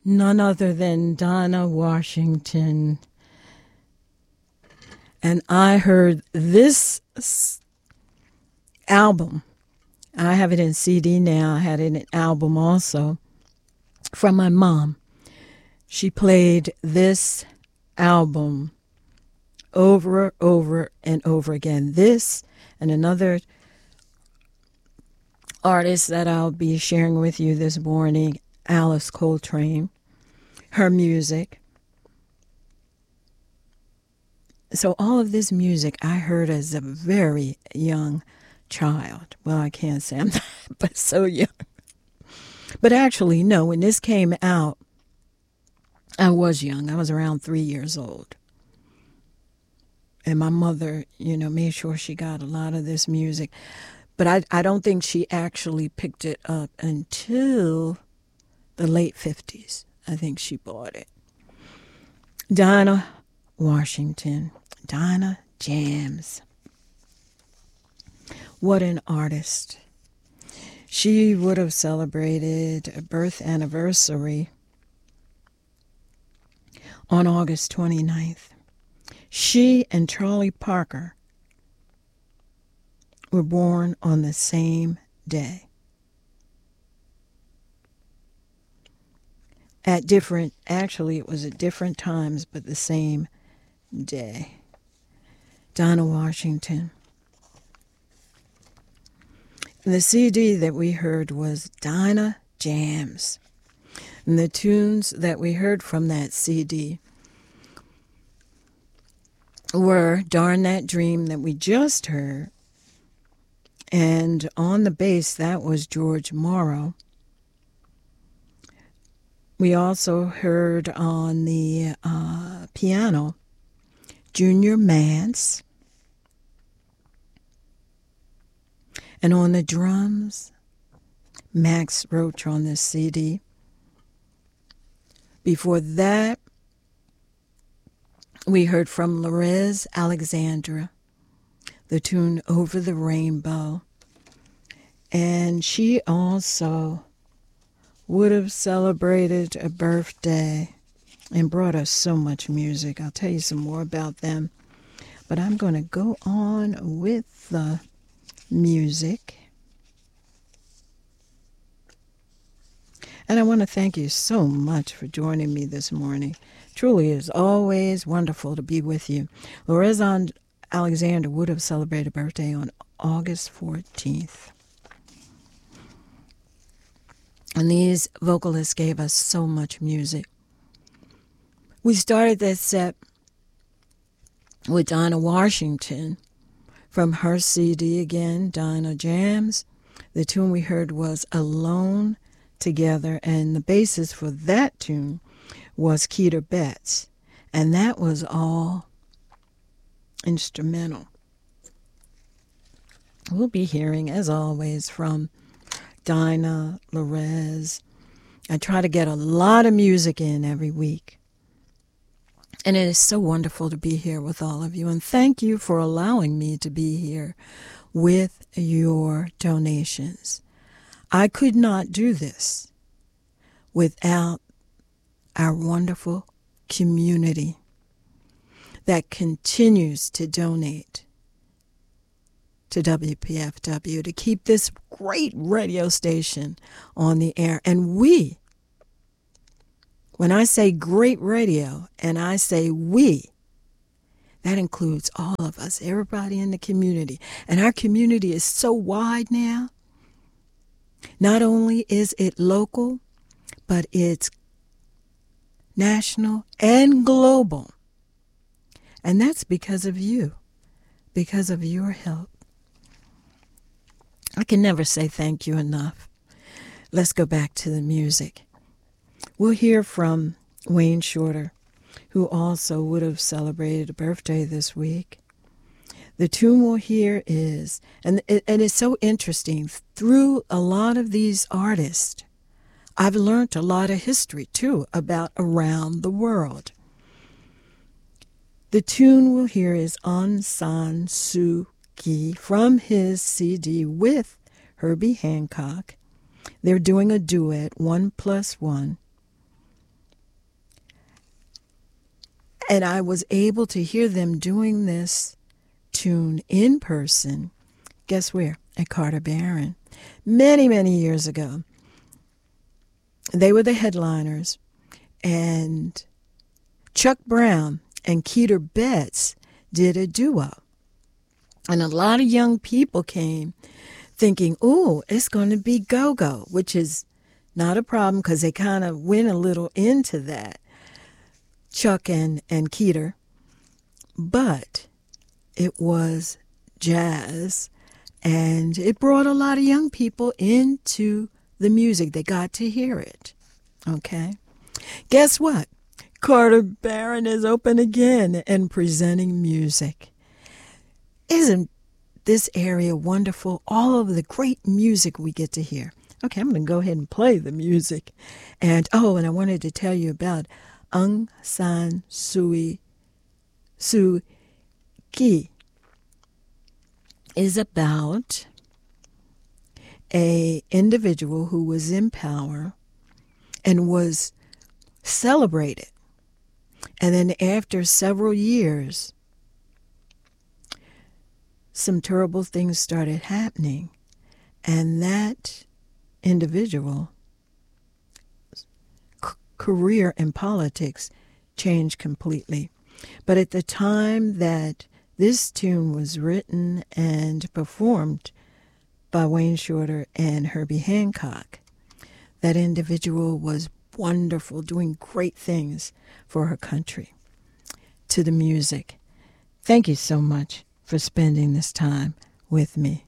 none other than Dinah Washington. And I heard this album. I have it in CD now. I had it in an album also from my mom. She played this album over and over again. This and another artist that I'll be sharing with you this morning, Alice Coltrane, her music. So all of this music I heard as a very young child. Well, I can't say I'm not, but so young. But actually, no, when this came out, I was young. I was around 3 years old. And my mother, made sure she got a lot of this music. But I don't think she actually picked it up until the late 50s. I think she bought it. Dinah Washington. Dinah Jams. What an artist. She would have celebrated a birth anniversary on August 29th. She and Charlie Parker were born on the same day. Actually it was at different times, but the same day. Dinah Washington. The CD that we heard was Dinah Jams. And the tunes that we heard from that CD were Darn That Dream that we just heard. And on the bass, that was George Morrow. We also heard on the piano, Junior Mance. And on the drums, Max Roach on this CD. Before that, we heard from Lorez Alexandra, the tune Over the Rainbow. And she also would have celebrated a birthday and brought us so much music. I'll tell you some more about them. But I'm going to go on with the music. And I want to thank you so much for joining me this morning. Truly is always wonderful to be with you. Lorez Alexander would have celebrated a birthday on August 14th. And these vocalists gave us so much music. We started that set with Dinah Washington from her CD again, Dinah Jams. The tune we heard was Alone Together, and the basis for that tune was Keita Betts, and that was all instrumental. We'll be hearing, as always, from Dinah, Lorez. I try to get a lot of music in every week. And it is so wonderful to be here with all of you. And thank you for allowing me to be here with your donations. I could not do this without our wonderful community that continues to donate to WPFW to keep this great radio station on the air. And we, when I say great radio and I say we, that includes all of us, everybody in the community. And our community is so wide now. Not only is it local, but it's national and global. And that's because of you, because of your help. I can never say thank you enough. Let's go back to the music. We'll hear from Wayne Shorter, who also would have celebrated a birthday this week. The tune we'll hear is, and it's so interesting, through a lot of these artists, I've learned a lot of history, too, about around the world. The tune we'll hear is Aung San Suu Kyi from his CD with Herbie Hancock. They're doing a duet, 1+1. And I was able to hear them doing this tune in person. Guess where? At Carter Barron. Many, many years ago. They were the headliners. And Chuck Brown and Keeter Betts did a duo. And a lot of young people came thinking, oh, it's going to be go-go, which is not a problem because they kind of went a little into that, Chuck and Keeter. But it was jazz, and it brought a lot of young people into the music. They got to hear it, okay? Guess what? Carter Barron is open again and presenting music. Isn't this area wonderful? All of the great music we get to hear. Okay, I'm going to go ahead and play the music. And I wanted to tell you about Aung San Suu Kyi. Is about a individual who was in power and was celebrated. And then after several years, some terrible things started happening. And that individual's career in politics changed completely. But at the time that this tune was written and performed by Wayne Shorter and Herbie Hancock, that individual was wonderful, doing great things for her country. To the music. Thank you so much for spending this time with me.